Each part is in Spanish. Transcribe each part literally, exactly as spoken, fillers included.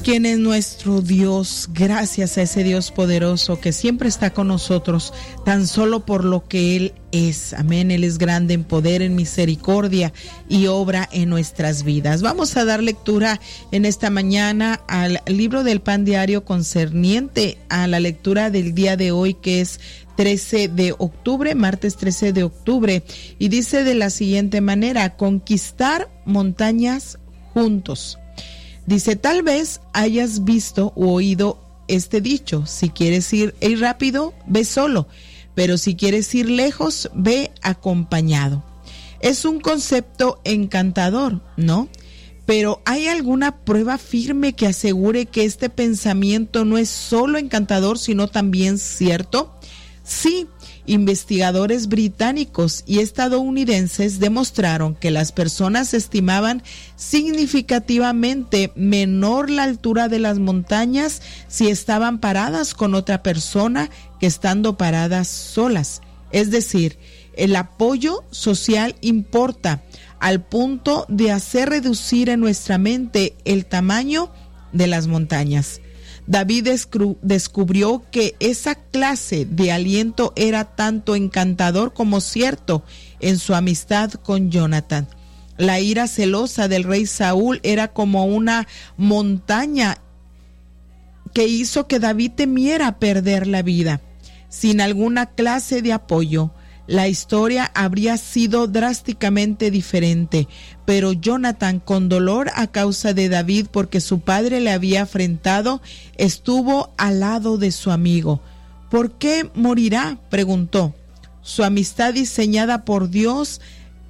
¿Quién es nuestro Dios? Gracias a ese Dios poderoso que siempre está con nosotros, tan solo por lo que Él es. Amén. Él es grande en poder, en misericordia y obra en nuestras vidas. Vamos a dar lectura en esta mañana al libro del Pan Diario concerniente a la lectura del día de hoy, que es trece de octubre, martes trece de octubre, y dice de la siguiente manera: conquistar montañas juntos. Dice, tal vez hayas visto o oído este dicho: si quieres ir, ir rápido, ve solo, pero si quieres ir lejos, ve acompañado. Es un concepto encantador, ¿no? Pero ¿hay alguna prueba firme que asegure que este pensamiento no es solo encantador, sino también cierto? Sí. Investigadores británicos y estadounidenses demostraron que las personas estimaban significativamente menor la altura de las montañas si estaban paradas con otra persona que estando paradas solas. Es decir, el apoyo social importa al punto de hacer reducir en nuestra mente el tamaño de las montañas. David descubrió que esa clase de aliento era tanto encantador como cierto en su amistad con Jonathan. La ira celosa del rey Saúl era como una montaña que hizo que David temiera perder la vida. Sin alguna clase de apoyo, la historia habría sido drásticamente diferente, pero Jonathan, con dolor a causa de David porque su padre le había afrentado, estuvo al lado de su amigo. ¿Por qué morirá?, preguntó. Su amistad diseñada por Dios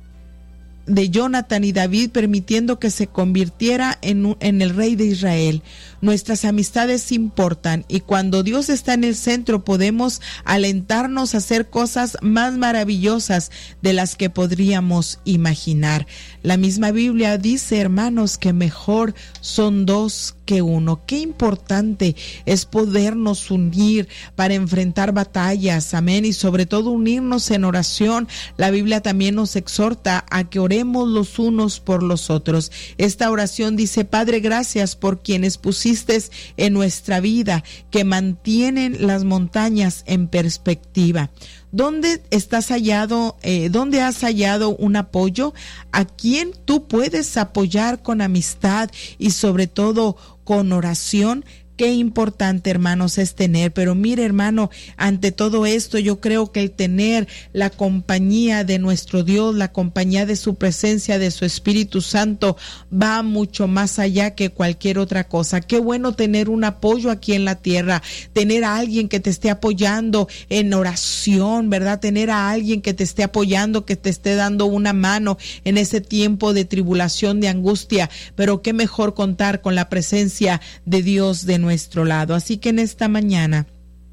de Jonathan y David, permitiendo que se convirtiera en, en el rey de Israel. Nuestras amistades importan, y cuando Dios está en el centro podemos alentarnos a hacer cosas más maravillosas de las que podríamos imaginar. La misma Biblia dice, hermanos, que mejor son dos que uno. Qué importante es podernos unir para enfrentar batallas, amén, y sobre todo unirnos en oración. La Biblia también nos exhorta a que oremos los unos por los otros. Esta oración dice: Padre, gracias por quienes pusiste en nuestra vida, que mantienen las montañas en perspectiva. ¿Dónde estás hallado, eh, dónde has hallado un apoyo? ¿A quién tú puedes apoyar con amistad y sobre todo con oración? Qué importante, hermanos, es tener. Pero mire, hermano, ante todo esto, yo creo que el tener la compañía de nuestro Dios, la compañía de su presencia, de su Espíritu Santo, va mucho más allá que cualquier otra cosa. Qué bueno tener un apoyo aquí en la tierra, tener a alguien que te esté apoyando en oración, ¿verdad? Tener a alguien que te esté apoyando, que te esté dando una mano en ese tiempo de tribulación, de angustia. Pero qué mejor contar con la presencia de Dios de nuestro nuestro lado. Así que en esta mañana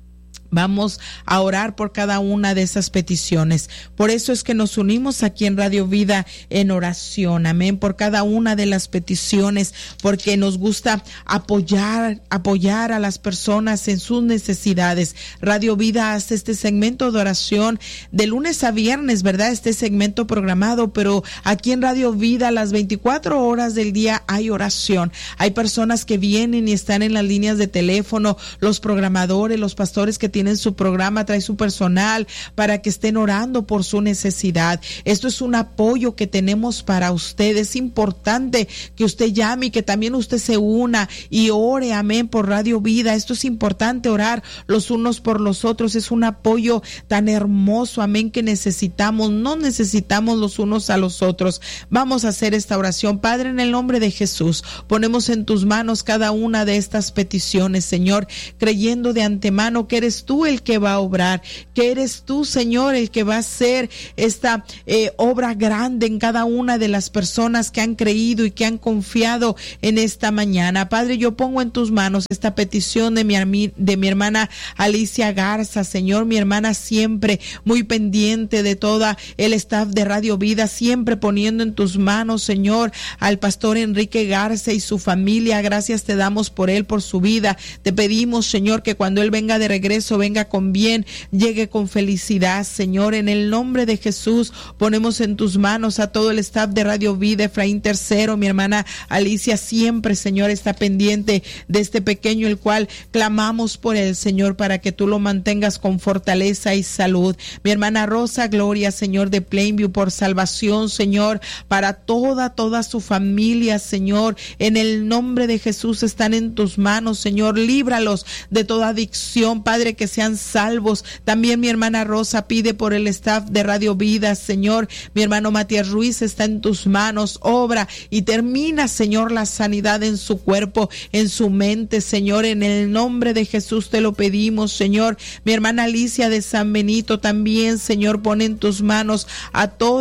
vamos a orar por cada una de esas peticiones. Por eso es que nos unimos aquí en Radio Vida en oración, amén, por cada una de las peticiones, porque nos gusta apoyar, apoyar a las personas en sus necesidades. Radio Vida hace este segmento de oración de lunes a viernes, ¿verdad? Este segmento programado, pero aquí en Radio Vida las veinticuatro horas del día hay oración. Hay personas que vienen y están en las líneas de teléfono, los programadores, los pastores que tienen su programa, trae su personal para que estén orando por su necesidad. Esto es un apoyo que tenemos para usted. Es importante que usted llame y que también usted se una y ore, amén, por Radio Vida. Esto es importante, orar los unos por los otros. Es un apoyo tan hermoso, amén, que necesitamos. No necesitamos los unos a los otros. Vamos a hacer esta oración. Padre, en el nombre de Jesús, ponemos en tus manos cada una de estas peticiones, Señor, creyendo de antemano que eres tú el que va a obrar, que eres tú, Señor, el que va a hacer esta eh, obra grande en cada una de las personas que han creído y que han confiado en esta mañana. Padre, yo pongo en tus manos esta petición de mi, de mi hermana Alicia Garza, Señor, mi hermana siempre muy pendiente de toda el staff de Radio Vida, siempre poniendo en tus manos, Señor, al pastor Enrique Garza y su familia. Gracias te damos por él, por su vida. Te pedimos, Señor, que cuando él venga de regreso venga con bien, llegue con felicidad, Señor, en el nombre de Jesús. Ponemos en tus manos a todo el staff de Radio Vida, Efraín Tercero, mi hermana Alicia siempre, Señor, está pendiente de este pequeño, el cual clamamos por él, Señor, para que tú lo mantengas con fortaleza y salud. Mi hermana Rosa Gloria, Señor, de Plainview, por salvación, Señor, para toda, toda su familia, Señor, en el nombre de Jesús están en tus manos, Señor, líbralos de toda adicción, Padre, que sean salvos. También mi hermana Rosa pide por el staff de Radio Vida, Señor, mi hermano Matías Ruiz está en tus manos, obra y termina, Señor, la sanidad en su cuerpo, en su mente, Señor, en el nombre de Jesús te lo pedimos, Señor. Mi hermana Alicia de San Benito también, Señor, pone en tus manos a todos